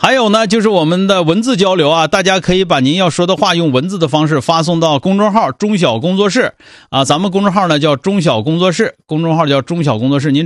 还有呢，就是我们的文字交流啊，大家可以把您要说的话用文字的方式发送到公众号中小工作室啊，咱们公众号呢叫中小工作室，公众号叫中小工作室，您